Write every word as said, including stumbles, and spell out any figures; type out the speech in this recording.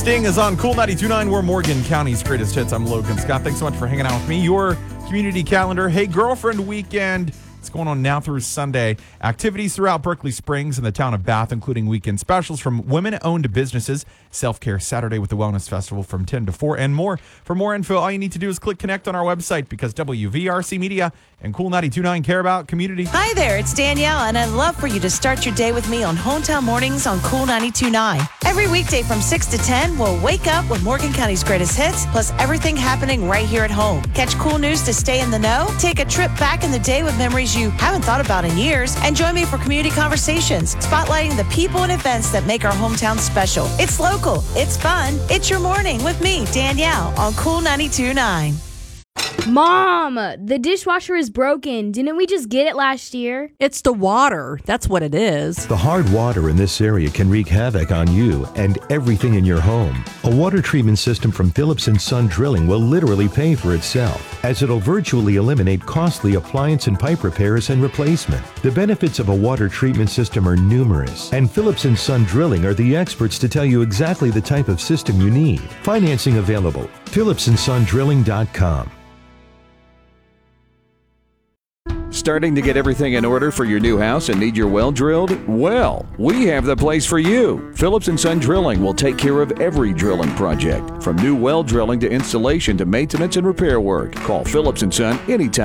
Sting is on Cool ninety-two point nine. We're Morgan County's greatest hits. I'm Logan Scott. Thanks so much for hanging out with me. Your community calendar. Hey, girlfriend weekend. It's going on now through Sunday. Activities throughout Berkeley Springs and the town of Bath, including weekend specials from women-owned businesses, self-care Saturday with the Wellness Festival from ten to four, and more. For more info, all you need to do is click connect on our website because W V R C Media and Cool ninety-two point nine care about community. Hi there, it's Danielle, and I'd love for you to start your day with me on Hometown Mornings on Cool ninety-two point nine. Every weekday from six to ten, we'll wake up with Morgan County's greatest hits, plus everything happening right here at home. Catch cool news to stay in the know, take a trip back in the day with memories you haven't thought about in years, and join me for community conversations, spotlighting the people and events that make our hometown special. It's local, it's fun, it's your morning with me, Danielle, on Cool ninety-two point nine. Mom, the dishwasher is broken. Didn't we just get it last year? It's the water. That's what it is. The hard water in this area can wreak havoc on you and everything in your home. A water treatment system from Phillips and Son Drilling will literally pay for itself, as it'll virtually eliminate costly appliance and pipe repairs and replacement. The benefits of a water treatment system are numerous, and Phillips and Son Drilling are the experts to tell you exactly the type of system you need. Financing available. Phillips and Son Drilling dot com. Starting to get everything in order for your new house and need your well drilled? Well, we have the place for you. Phillips and Son Drilling will take care of every drilling project, from new well drilling to installation to maintenance and repair work. Call Phillips and Son anytime.